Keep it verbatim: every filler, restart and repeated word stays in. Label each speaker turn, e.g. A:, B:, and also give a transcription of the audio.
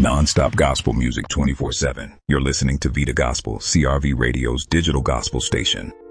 A: Non-stop gospel music twenty-four seven. You're listening to Vita Gospel, C R V Radio's digital gospel station.